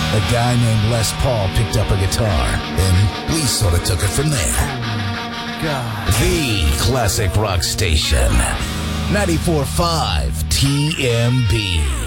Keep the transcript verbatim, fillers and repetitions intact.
A guy named Les Paul picked up a guitar, and we sort of took it from there. God. The classic rock station. ninety-four point five T M B.